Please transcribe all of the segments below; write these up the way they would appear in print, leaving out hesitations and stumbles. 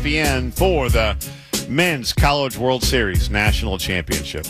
ESPN for the Men's College World Series National Championship.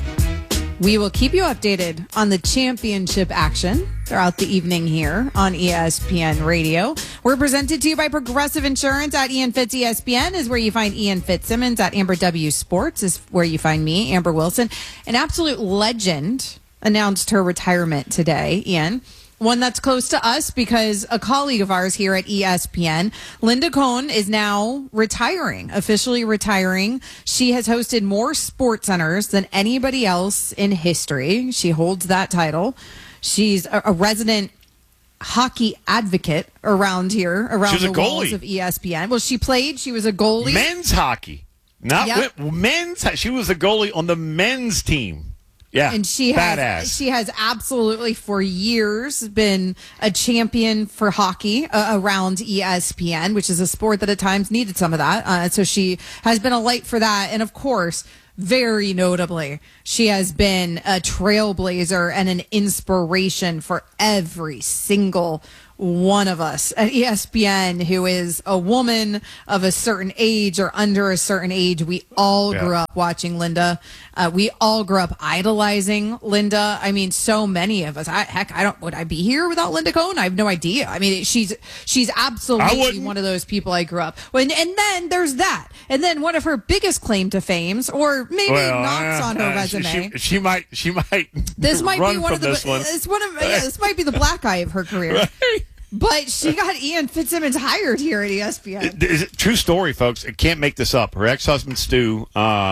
We will keep you updated on the championship action throughout the evening here on ESPN Radio. We're presented to you by Progressive Insurance. At Ian Fitz ESPN is where you find Ian Fitzsimmons. At Amber W Sports is where you find me, Amber Wilson. An absolute legend announced her retirement today, Ian. One that's close to us because a colleague of ours here at ESPN, Linda Cohn, is now retiring, officially retiring. She has hosted more Sports Centers than anybody else in history. She holds that title. She's a resident hockey advocate around here, around the walls of ESPN. Well, she played. She was a goalie. Men's hockey. Not men's. She was a goalie on the men's team. Yeah, and she has absolutely for years been a champion for hockey around ESPN, which is a sport that at times needed some of that. So she has been a light for that. And of course, very notably, she has been a trailblazer and an inspiration for every single one of us at ESPN who is a woman of a certain age or under a certain age. We all grew up watching Linda. We all grew up idolizing Linda. I mean, so many of us. Would I be here without Linda Cohn? I have no idea. I mean, she's absolutely one of those people I grew up. And then there's that. And then one of her biggest claim to fame, or maybe knocks on her resume. She might. This might be one of the. This might be the black eye of her career. Right. But she got Ian Fitzsimmons hired here at ESPN. True story, folks. I can't make this up. Her ex-husband, Stu,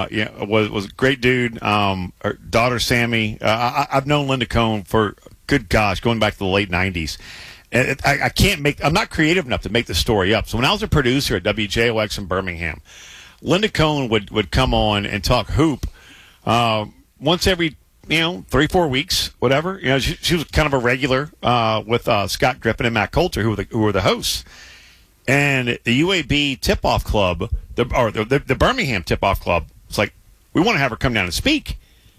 was a great dude. Her daughter, Sammy. I've known Linda Cohn for, good gosh, going back to the late 90s. And I'm not creative enough to make this story up. So when I was a producer at WJOX in Birmingham, Linda Cohn would come on and talk hoop once every 3-4 weeks, whatever. She was kind of a regular with Scott Griffin and Matt Coulter, who were the hosts. And the UAB Tip-Off Club, the Birmingham Tip-Off Club, was like, we want to have her come down and speak.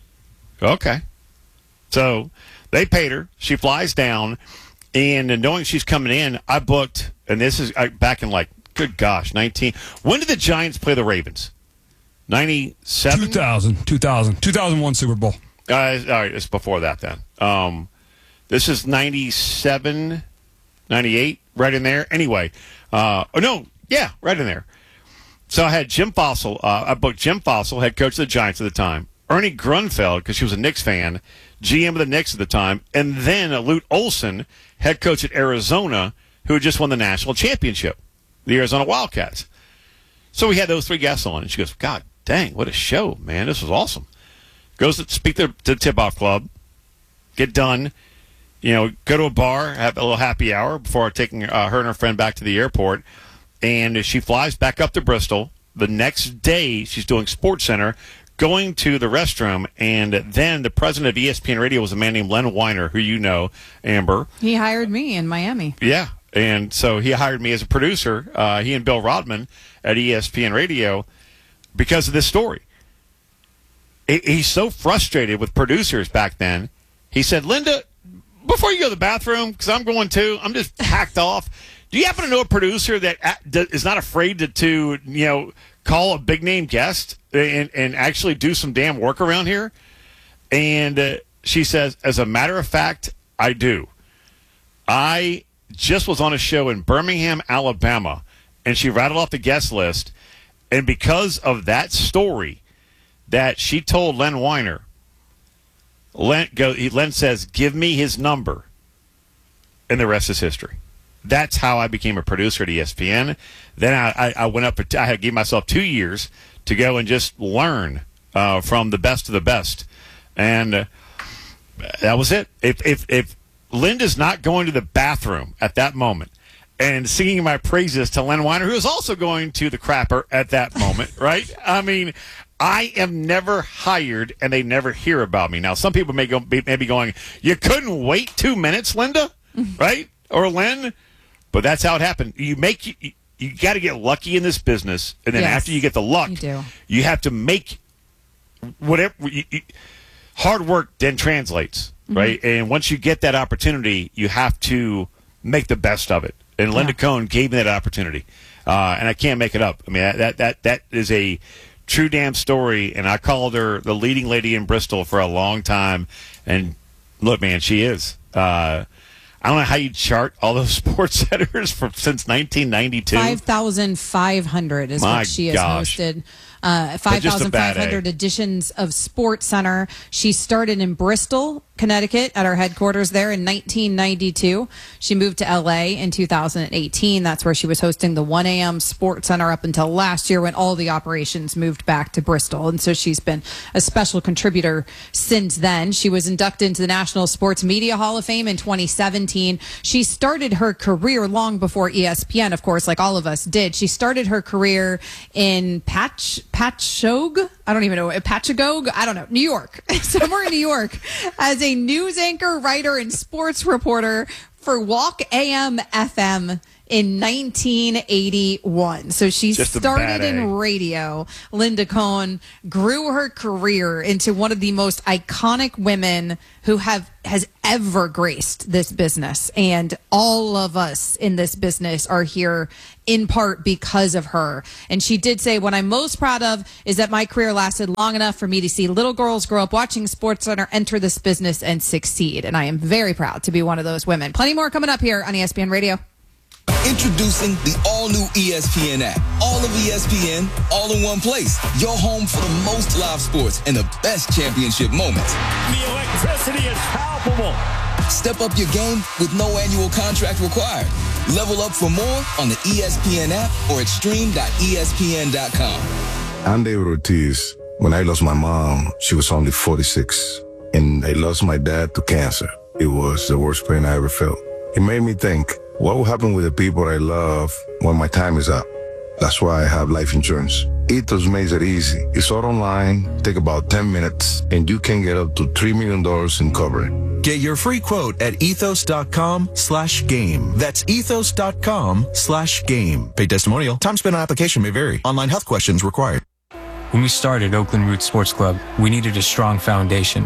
Okay. So they paid her. She flies down. And knowing she's coming in, I booked, and this is back in good gosh, 19. When did the Giants play the Ravens? 97? 2001 Super Bowl. All right, it's before that then. This is 97, 98, right in there. Anyway, right in there. So I had Jim Fossil. I booked Jim Fossil, head coach of the Giants at the time. Ernie Grunfeld, because she was a Knicks fan, GM of the Knicks at the time. And then Lute Olson, head coach at Arizona, who had just won the national championship, the Arizona Wildcats. So we had those three guests on, and she goes, God dang, what a show, man. This was awesome. Goes to speak to the Tip-Off Club, get done, go to a bar, have a little happy hour before taking her and her friend back to the airport. And she flies back up to Bristol. The next day, she's doing Sports Center, going to the restroom, and then the president of ESPN Radio was a man named Len Weiner, who you know, Amber. He hired me in Miami. Yeah, and so he hired me as a producer, he and Bill Rodman at ESPN Radio, because of this story. He's so frustrated with producers back then. He said, Linda, before you go to the bathroom, because I'm going to, I'm just hacked off. Do you happen to know a producer that is not afraid to call a big-name guest and actually do some damn work around here? And she says, as a matter of fact, I do. I just was on a show in Birmingham, Alabama, and she rattled off the guest list. And because of that story that she told Len Weiner, Len says, give me his number, and the rest is history. That's how I became a producer at ESPN. Then I went up. I gave myself 2 years to go and just learn from the best of the best, and that was it. If Linda's not going to the bathroom at that moment and singing my praises to Len Weiner, who was also going to the crapper at that moment, right? I mean, I am never hired, and they never hear about me. Now, some people may be going, you couldn't wait 2 minutes, Linda, right? Or Len? But that's how it happened. You got to get lucky in this business, and then after you get the luck, you have to make whatever. Hard work then translates, right? And once you get that opportunity, you have to make the best of it. And Linda Cohn gave me that opportunity. And I can't make it up. I mean, that is a true damn story. And I called her the leading lady in Bristol for a long time. And look, man, she is. I don't know how you chart all those sports centers since 1992. 5,500 is what she has hosted. 5,500 editions of Sports Center. She started in Bristol, Connecticut, at our headquarters there in 1992. She moved to LA in 2018. That's where she was hosting the 1 a.m. Sports Center up until last year when all the operations moved back to Bristol. And so she's been a special contributor since then. She was inducted into the National Sports Media Hall of Fame in 2017. She started her career long before ESPN, of course, like all of us did. She started her career in Patchogue, I don't know, New York, somewhere in New York, as a news anchor, writer, and sports reporter for Walk AM FM in 1981. So she started in radio. Linda Cohn grew her career into one of the most iconic women who has ever graced this business. And all of us in this business are here in part because of her. And she did say, what I'm most proud of is that my career lasted long enough for me to see little girls grow up watching SportsCenter, enter this business, and succeed. And I am very proud to be one of those women. Plenty more coming up here on ESPN Radio. Introducing the all-new ESPN app. All of ESPN, all in one place. Your home for the most live sports and the best championship moments. The electricity is palpable. Step up your game with no annual contract required. Level up for more on the ESPN app or at stream.espn.com. I'm David Ortiz. When I lost my mom, she was only 46. And I lost my dad to cancer. It was the worst pain I ever felt. It made me think, what will happen with the people I love when my time is up? That's why I have life insurance. Ethos makes it easy. It's all online, take about 10 minutes, and you can get up to $3 million in coverage. Get your free quote at ethos.com/game. That's ethos.com/game. Paid testimonial. Time spent on application may vary. Online health questions required. When we started Oakland Roots Sports Club, we needed a strong foundation.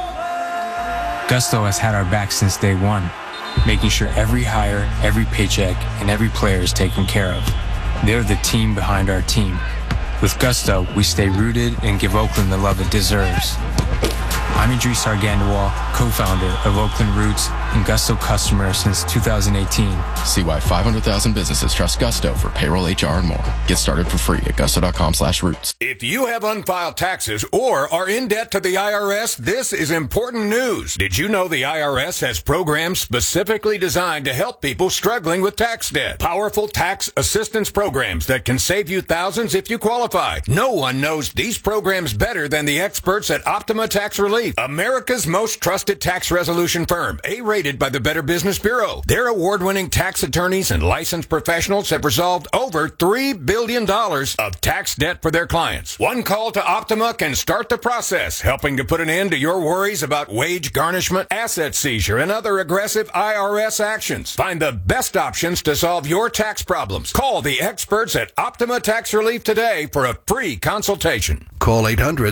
Gusto has had our back since day one, making sure every hire, every paycheck, and every player is taken care of. They're the team behind our team. With Gusto, we stay rooted and give Oakland the love it deserves. I'm Idris Argandawal, co-founder of Oakland Roots and Gusto customer since 2018. See why 500,000 businesses trust Gusto for payroll, HR, and more. Get started for free at gusto.com/roots. If you have unfiled taxes or are in debt to the IRS, this is important news. Did you know the IRS has programs specifically designed to help people struggling with tax debt? Powerful tax assistance programs that can save you thousands if you qualify. No one knows these programs better than the experts at Optima Tax Relief, America's most trusted tax resolution firm, A-rated by the Better Business Bureau. Their award-winning tax attorneys and licensed professionals have resolved over $3 billion of tax debt for their clients. One call to Optima can start the process, helping to put an end to your worries about wage garnishment, asset seizure, and other aggressive IRS actions. Find the best options to solve your tax problems. Call the experts at Optima Tax Relief today for a free consultation. Call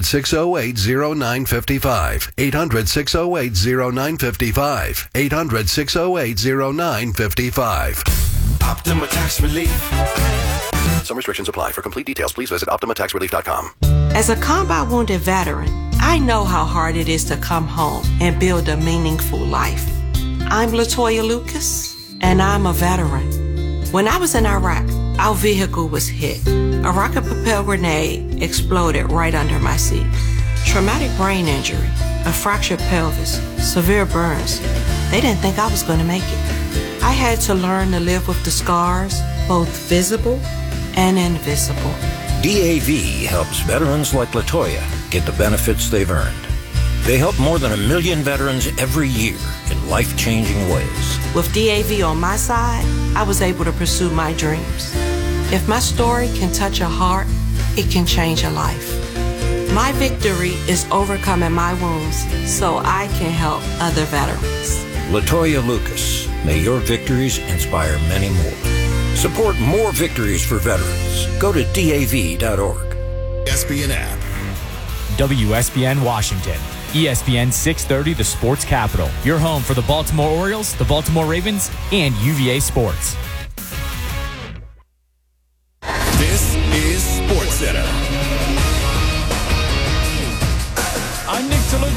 800-608-0955. 800-608-0955. 800-608-0955. Optima Tax Relief. Some restrictions apply. For complete details, please visit OptimaTaxRelief.com. As a combat wounded veteran, I know how hard it is to come home and build a meaningful life. I'm Latoya Lucas, and I'm a veteran. When I was in Iraq, our vehicle was hit. A rocket-propelled grenade exploded right under my seat. Traumatic brain injury, a fractured pelvis, severe burns. They didn't think I was going to make it. I had to learn to live with the scars, both visible and invisible. DAV helps veterans like Latoya get the benefits they've earned. They help more than 1 million veterans every year in life-changing ways. With DAV on my side, I was able to pursue my dreams. If my story can touch a heart, it can change a life. My victory is overcoming my wounds so I can help other veterans. Latoya Lucas, may your victories inspire many more. Support more victories for veterans. Go to DAV.org. ESPN app. WSBN Washington. ESPN 630, the sports capital. Your home for the Baltimore Orioles, the Baltimore Ravens, and UVA Sports.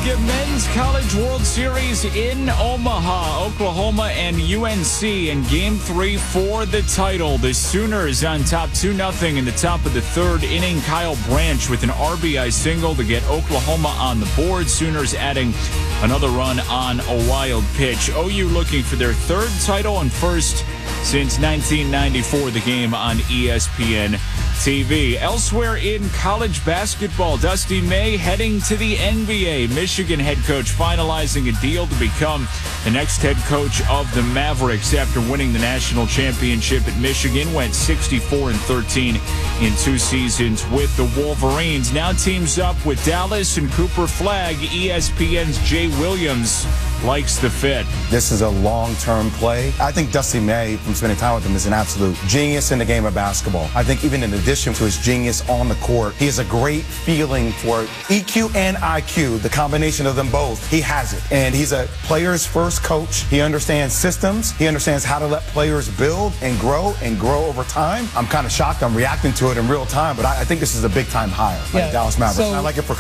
get men's college World Series in Omaha. Oklahoma and UNC in Game 3 for the title. The Sooners on top 2-0 in the top of the third inning. Kyle Branch with an RBI single to get Oklahoma on the board. Sooners adding another run on a wild pitch. OU looking for their third title and first since 1994. The game on ESPN TV. Elsewhere in college basketball, Dusty May heading to the NBA. Michigan head coach finalizing a deal to become the next head coach of the Mavericks after winning the national championship at Michigan. Went 64-13 in 2 seasons with the Wolverines. Now teams up with Dallas and Cooper Flagg. ESPN's Jay Williams likes the fit. This is a long-term play. I think Dusty May, from spending time with him, is an absolute genius in the game of basketball. I think even in addition to his genius on the court, he has a great feeling for EQ and IQ, the combination of them both. He has it. And he's a player's first coach. He understands systems. He understands how to let players build and grow over time. I'm kind of shocked. I'm reacting to it in real time, but I think this is a big-time hire by the Dallas Mavericks. I like it for